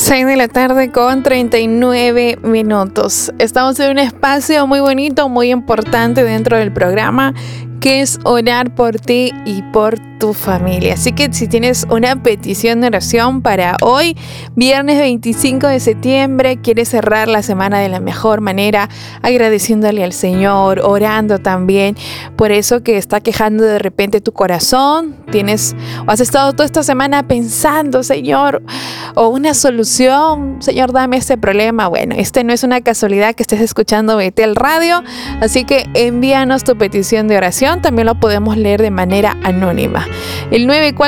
6 de la tarde con 39 minutos. Estamos en un espacio muy bonito, muy importante dentro del programa, que es orar por ti y por tu familia. Así que si tienes una petición de oración para hoy, viernes 25 de septiembre, quieres cerrar la semana de la mejor manera, agradeciéndole al Señor, orando también por eso que está quejando de repente tu corazón, has estado toda esta semana pensando, Señor, o una solución, Señor, dame este problema. Bueno, no es una casualidad que estés escuchando Betel Radio, así que envíanos tu petición de oración, también lo podemos leer de manera anónima. El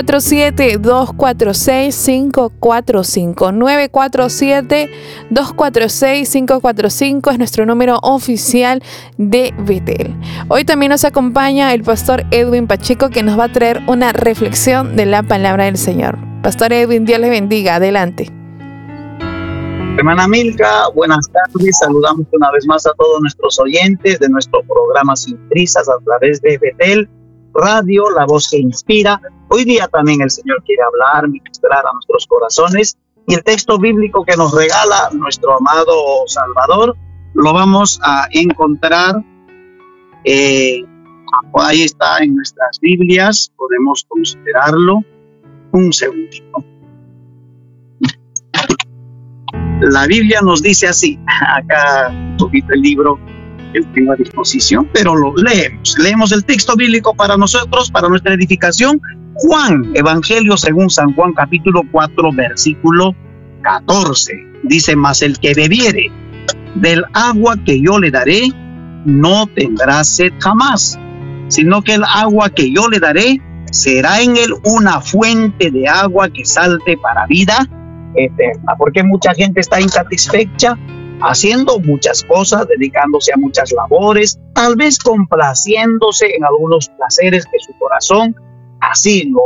947-246-545. 947-246-545 es nuestro número oficial de Betel. Hoy también nos acompaña el pastor Edwin Pacheco, que nos va a traer una reflexión de la palabra del Señor. Pastor Edwin, Dios les bendiga. Adelante. Hermana Milka, buenas tardes. Saludamos una vez más a todos nuestros oyentes de nuestro programa Sin Prisas a través de Betel Radio, la voz que inspira. Hoy día también el Señor quiere hablar, ministrar a nuestros corazones, y el texto bíblico que nos regala nuestro amado Salvador lo vamos a encontrar, ahí está en nuestras Biblias, podemos considerarlo. Un segundito. La Biblia nos dice así, acá un poquito el libro que tengo a disposición, pero lo leemos el texto bíblico para nosotros, para nuestra edificación. Juan, Evangelio según San Juan, capítulo 4, versículo 14, dice: mas el que bebiere del agua que yo le daré, no tendrá sed jamás, sino que el agua que yo le daré será en él una fuente de agua que salte para vida eterna. Porque mucha gente está insatisfecha, haciendo muchas cosas, dedicándose a muchas labores, tal vez complaciéndose en algunos placeres que su corazón así lo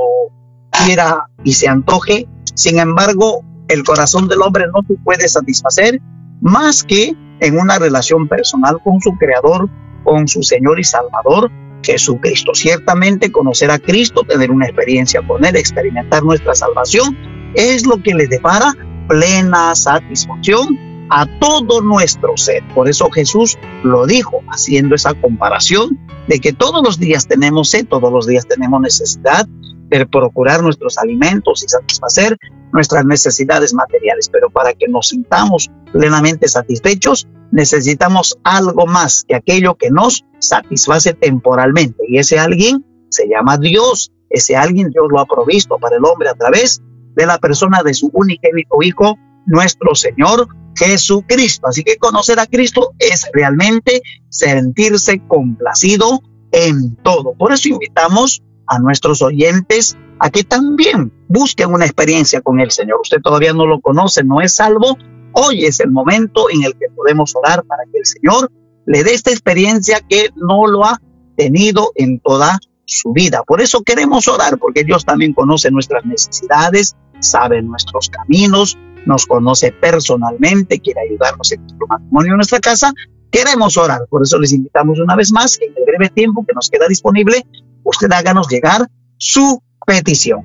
quiera y se antoje. Sin embargo, el corazón del hombre no se puede satisfacer más que en una relación personal con su Creador, con su Señor y Salvador, Jesucristo. Ciertamente conocer a Cristo, tener una experiencia con Él, experimentar nuestra salvación, es lo que le depara plena satisfacción a todo nuestro ser. Por eso Jesús lo dijo, haciendo esa comparación de que todos los días tenemos sed, todos los días tenemos necesidad de procurar nuestros alimentos y satisfacer nuestras necesidades materiales. Pero para que nos sintamos plenamente satisfechos, necesitamos algo más que aquello que nos satisface temporalmente. Y ese alguien se llama Dios. Ese alguien Dios lo ha provisto para el hombre a través de la persona de su unigénito Hijo, nuestro Señor Jesucristo. Así que conocer a Cristo es realmente sentirse complacido en todo. Por eso invitamos a nuestros oyentes a que también busquen una experiencia con el Señor. Usted todavía no lo conoce, no es salvo. Hoy es el momento en el que podemos orar para que el Señor le dé esta experiencia que no lo ha tenido en toda su vida. Por eso queremos orar, porque Dios también conoce nuestras necesidades, sabe nuestros caminos, nos conoce personalmente, quiere ayudarnos en nuestro matrimonio, en nuestra casa. Queremos orar, por eso les invitamos una vez más que en el breve tiempo que nos queda disponible, usted háganos llegar su petición.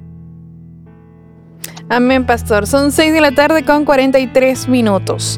Amén, pastor. Son 6 de la tarde con 43 minutos.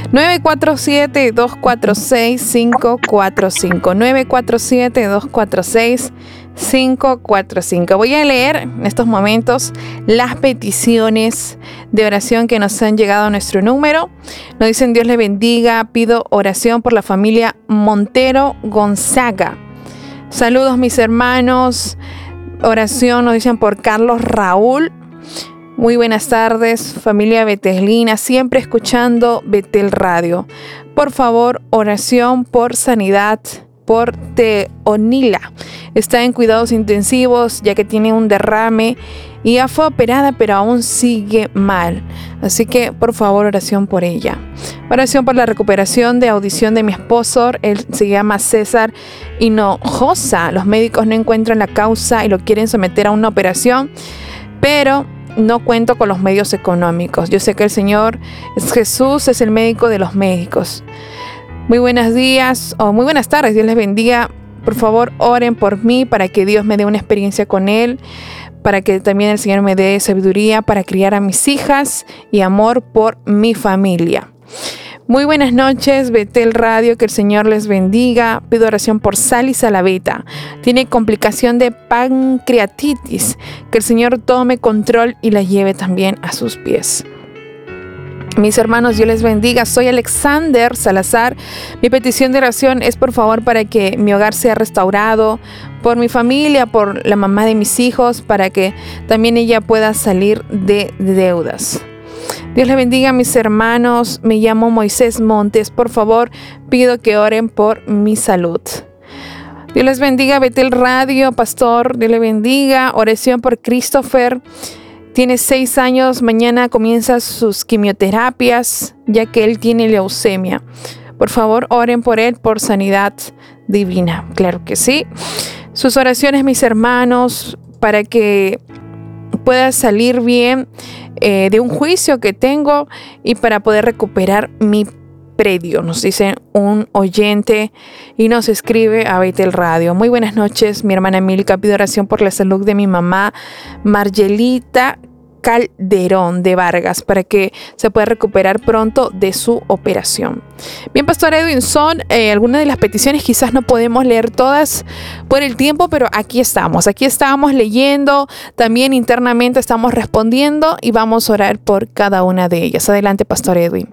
947-246-545. 947-246-545. Voy a leer en estos momentos las peticiones de oración que nos han llegado a nuestro número. Nos dicen: Dios le bendiga. Pido oración por la familia Montero Gonzaga. Saludos, mis hermanos. Oración nos dicen por Carlos Raúl. Muy buenas tardes, familia betelina, siempre escuchando Betel Radio. Por favor, oración por sanidad por Teonila. Está en cuidados intensivos ya que tiene un derrame y ya fue operada, pero aún sigue mal. Así que, por favor, oración por ella. Oración por la recuperación de audición de mi esposo. Él se llama César Hinojosa. Los médicos no encuentran la causa y lo quieren someter a una operación, pero no cuento con los medios económicos. Yo sé que el Señor Jesús es el médico de los médicos. Muy buenos días o muy buenas tardes. Dios les bendiga. Por favor, oren por mí para que Dios me dé una experiencia con Él, para que también el Señor me dé sabiduría para criar a mis hijas y amor por mi familia. Muy buenas noches, Betel Radio, que el Señor les bendiga. Pido oración por Sally Salaveta. Tiene complicación de pancreatitis. Que el Señor tome control y la lleve también a sus pies. Mis hermanos, Dios les bendiga. Soy Alexander Salazar. Mi petición de oración es por favor para que mi hogar sea restaurado, por mi familia, por la mamá de mis hijos, para que también ella pueda salir de deudas. Dios les bendiga, mis hermanos. Me llamo Moisés Montes. Por favor, pido que oren por mi salud. Dios les bendiga, Betel Radio, pastor. Dios les bendiga. Oración por Christopher. Tiene 6 años, mañana comienza sus quimioterapias, ya que él tiene leucemia. Por favor, oren por él, por sanidad divina. Claro que sí. Sus oraciones, mis hermanos, para que pueda salir bien de un juicio que tengo y para poder recuperar mi predio, nos dice un oyente y nos escribe a Betel Radio. Muy buenas noches, mi hermana Milka. Pido oración por la salud de mi mamá Margelita Calderón de Vargas, para que se pueda recuperar pronto de su operación. Bien, Pastor Edwin, son algunas de las peticiones, quizás no podemos leer todas por el tiempo, pero aquí estamos leyendo, también internamente estamos respondiendo y vamos a orar por cada una de ellas. Adelante, Pastor Edwin.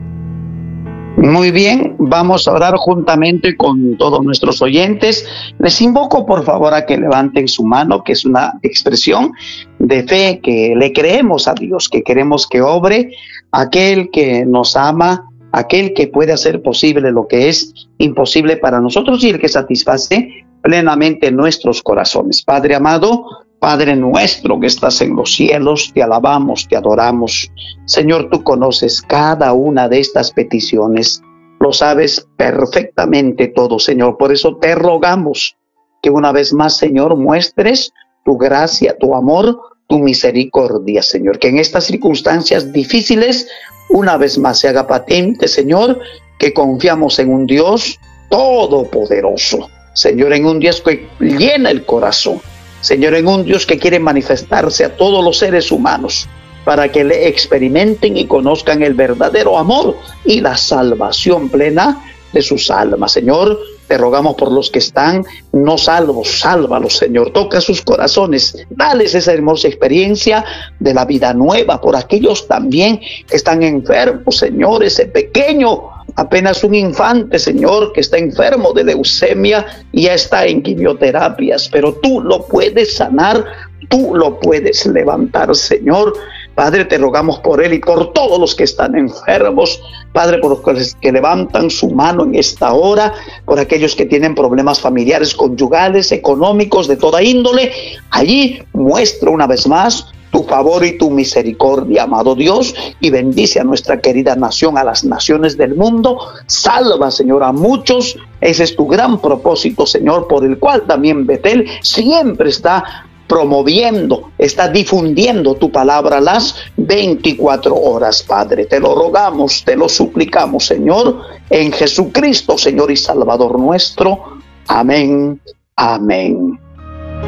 Muy bien, vamos a orar juntamente con todos nuestros oyentes. Les invoco por favor a que levanten su mano, que es una expresión de fe, que le creemos a Dios, que queremos que obre, aquel que nos ama, aquel que puede hacer posible lo que es imposible para nosotros y el que satisface plenamente nuestros corazones. Padre amado, Padre nuestro que estás en los cielos, te alabamos, te adoramos. Señor, tú conoces cada una de estas peticiones, lo sabes perfectamente todo, Señor. Por eso te rogamos que una vez más, Señor, muestres tu gracia, tu amor, tu misericordia, Señor. Que en estas circunstancias difíciles, una vez más se haga patente, Señor, que confiamos en un Dios todopoderoso. Señor, en un Dios que llena el corazón. Señor, en un Dios que quiere manifestarse a todos los seres humanos para que le experimenten y conozcan el verdadero amor y la salvación plena de sus almas. Señor, te rogamos por los que están no salvos, sálvalos, Señor. Toca sus corazones, dales esa hermosa experiencia de la vida nueva. Por aquellos también que están enfermos, Señor, ese pequeño, apenas un infante, Señor, que está enfermo de leucemia y ya está en quimioterapias, pero tú lo puedes sanar, tú lo puedes levantar, Señor. Padre, te rogamos por él y por todos los que están enfermos, Padre, por los que levantan su mano en esta hora, por aquellos que tienen problemas familiares, conyugales, económicos, de toda índole. Allí muestra una vez más tu favor y tu misericordia, amado Dios, y bendice a nuestra querida nación, a las naciones del mundo. Salva, Señor, a muchos. Ese es tu gran propósito, Señor, por el cual también Betel siempre está promoviendo, está difundiendo tu palabra las 24 horas, Padre. Te lo rogamos, te lo suplicamos, Señor, en Jesucristo, Señor y Salvador nuestro. Amén, amén.